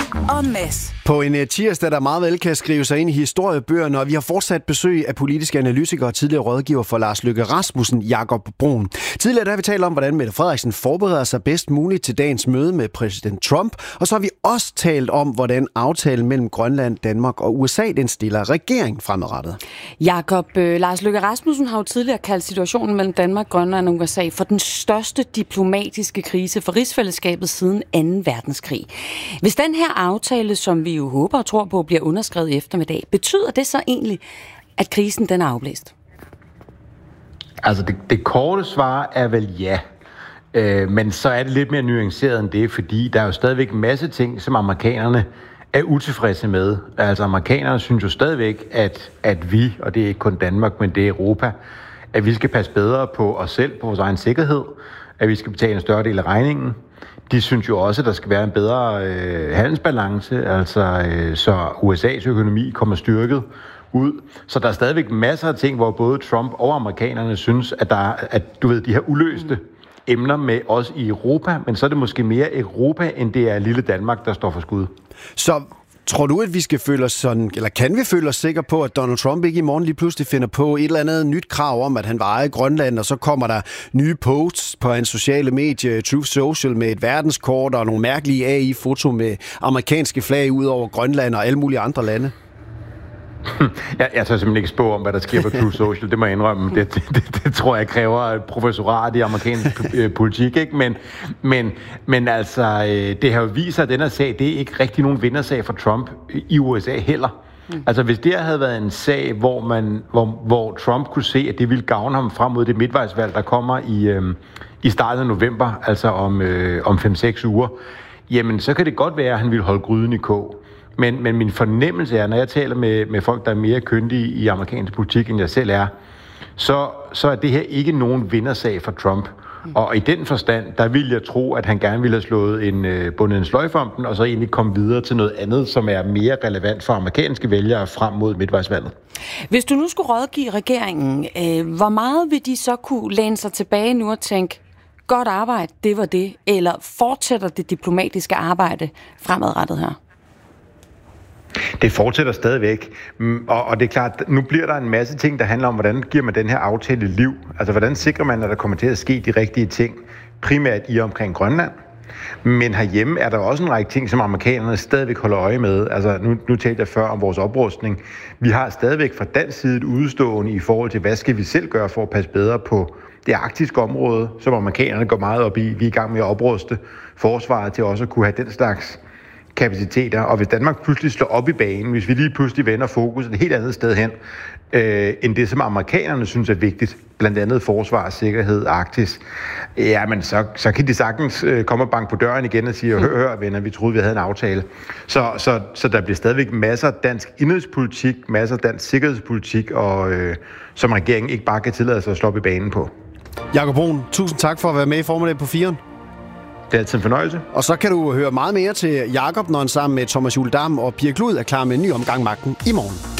og Mads. På en tirsdag, der meget vel kan skrive sig ind i historiebøgerne, og vi har fortsat besøg af politiske analytikere og tidligere rådgiver for Lars Løkke Rasmussen, Jakob Brun. Tidligere der har vi talt om, hvordan Mette Frederiksen forbereder sig bedst muligt til dagens møde med præsident Trump, og så har vi også talt om, hvordan aftalen mellem Grønland, Danmark og USA, den stiller regering fremadrettet. Jakob, Lars Løkke Rasmussen har jo tidligere kaldt situationen mellem Danmark, Grønland og USA for den største diplomatiske krise for rigsfællesskabet siden 2. verdenskrig. Hvis den her aftale, som vi jo håber og tror på, bliver underskrevet i eftermiddag, betyder det så egentlig, at krisen den er afblæst? Altså det korte svar er vel ja. Men så er det lidt mere nuanceret end det, fordi der er jo stadigvæk en masse ting, som amerikanerne er utilfredse med. Altså amerikanerne synes jo stadigvæk, at vi, og det er ikke kun Danmark, men det er Europa, at vi skal passe bedre på os selv, på vores egen sikkerhed, at vi skal betale en større del af regningen. De synes jo også, at der skal være en bedre handelsbalance, altså så USA's økonomi kommer styrket ud. Så der er stadigvæk masser af ting, hvor både Trump og amerikanerne synes, at du ved, de her uløste emner med os i Europa, men så er det måske mere Europa, end det er lille Danmark, der står for skud. Så tror du, at vi skal føle os sådan, eller kan vi føle os sikre på, at Donald Trump ikke i morgen lige pludselig finder på et eller andet nyt krav om, at han vil eje Grønland, og så kommer der nye posts på hans sociale medie, Truth Social, med et verdenskort og nogle mærkelige AI-foto med amerikanske flag ud over Grønland og alle mulige andre lande? Jeg tør simpelthen ikke spå om, hvad der sker på Truth Social. Det må jeg indrømme. Det tror jeg kræver et professorat i amerikansk politik, ikke? Men altså, det har jo vist sig, at den her sag, det er ikke rigtig nogen vindersag for Trump i USA heller. Altså, hvis det havde været en sag, hvor Trump kunne se, at det ville gavne ham frem mod det midtvejsvalg, der kommer i starten af november, altså om 5-6 uger, jamen, så kan det godt være, at han ville holde gryden i kog. Men min fornemmelse er, når jeg taler med folk, der er mere kyndige i amerikansk politik, end jeg selv er, så er det her ikke nogen vindersag for Trump. Og i den forstand, der vil jeg tro, at han gerne ville have slået bundet en sløjfe om den, og så egentlig komme videre til noget andet, som er mere relevant for amerikanske vælgere frem mod midtvejsvalget. Hvis du nu skulle rådgive regeringen, hvor meget vil de så kunne læne sig tilbage nu og tænke, godt arbejde, det var det, eller fortsætter det diplomatiske arbejde fremadrettet her? Det fortsætter stadigvæk, og det er klart, nu bliver der en masse ting, der handler om, hvordan giver man den her aftale liv. Altså, hvordan sikrer man, at der kommer til at ske de rigtige ting, primært i omkring Grønland. Men herhjemme er der også en række ting, som amerikanerne stadigvæk holder øje med. Altså, nu talte jeg før om vores oprustning. Vi har stadigvæk fra dansk side et udstående i forhold til, hvad skal vi selv gøre for at passe bedre på det arktiske område, som amerikanerne går meget op i. Vi er i gang med at opruste forsvaret til også at kunne have den slags kapaciteter, og hvis Danmark pludselig slår op i banen, hvis vi lige pludselig vender fokus et helt andet sted hen, end det, som amerikanerne synes er vigtigt, blandt andet forsvar, sikkerhed, Arktis, jamen så kan de sagtens komme og banke på døren igen og sige, hør venner, vi troede, vi havde en aftale. Så der bliver stadigvæk masser af dansk indrigspolitik, masser af dansk sikkerhedspolitik, og som regeringen ikke bare kan tillade sig at slå op i banen på. Jakob Brun, tusind tak for at være med i Formiddag på 4'eren. Det er altid en fornøjelse. Og så kan du høre meget mere til Jakob, når han sammen med Thomas Juhl Dam og Pia Klud er klar med en ny omgang Magten i morgen.